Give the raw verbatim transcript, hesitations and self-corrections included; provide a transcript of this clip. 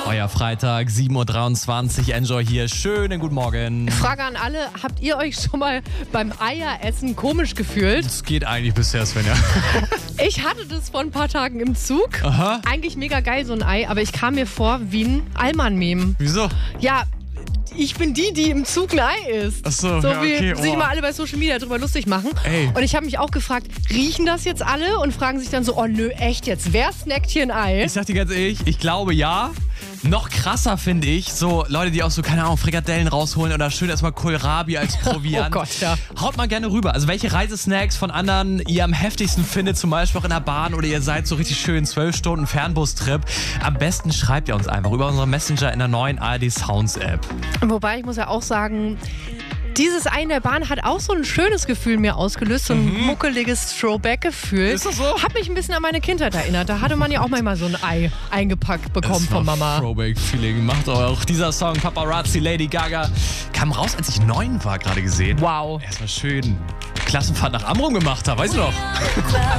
Euer Freitag, sieben Uhr dreiundzwanzig. Enjoy hier. Schönen guten Morgen. Frage an alle, habt ihr euch schon mal beim Eieressen komisch gefühlt? Es geht eigentlich bisher, Svenja. Ich hatte das vor ein paar Tagen im Zug. Aha. Eigentlich mega geil, so ein Ei, aber ich kam mir vor wie ein Allmann-Meme. Wieso? Ja, ich bin die, die im Zug ein Ei isst. Ach so, so ja, wie okay, sich oh. immer alle bei Social Media drüber lustig machen. Ey. Und ich habe mich auch gefragt, riechen das jetzt alle? Und fragen sich dann so, oh nö, echt jetzt, wer snackt hier ein Ei? Ich sag dir ganz ehrlich, ich glaube ja. Noch krasser finde ich, so Leute, die auch so, keine Ahnung, Frikadellen rausholen oder schön erstmal Kohlrabi als Proviant. Oh Gott, ja. Haut mal gerne rüber. Also welche Reisesnacks von anderen ihr am heftigsten findet, zum Beispiel auch in der Bahn oder ihr seid so richtig schön zwölf Stunden Fernbustrip. Am besten schreibt ihr uns einfach über unseren Messenger in der neuen A R D Sounds App. Wobei, ich muss ja auch sagen, dieses Ei in der Bahn hat auch so ein schönes Gefühl mir ausgelöst, so ein mhm. muckeliges Throwback-Gefühl. Ist das so? Hat mich ein bisschen an meine Kindheit erinnert. Da hatte man ja auch manchmal so ein Ei eingepackt bekommen Das war von Mama. Throwback-Feeling. Macht auch dieser Song Paparazzi, Lady Gaga. Kam raus, als ich neun war, gerade gesehen. Wow. Erstmal schön Klassenfahrt nach Amrum gemacht habe, weißt du noch?